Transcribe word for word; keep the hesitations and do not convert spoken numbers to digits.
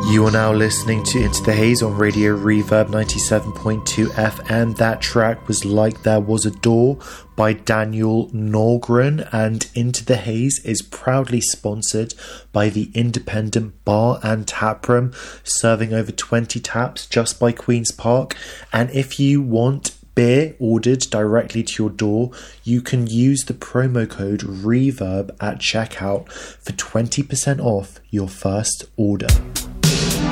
You are now listening to Into the Haze on Radio Reverb ninety-seven point two F M. That track was Like There Was a Door by Daniel Norgren, and Into the Haze is proudly sponsored by the Independent Bar and Tap Room, serving over twenty taps just by Queen's Park. And if you want beer ordered directly to your door, you can use the promo code REVERB at checkout for twenty percent off your first order.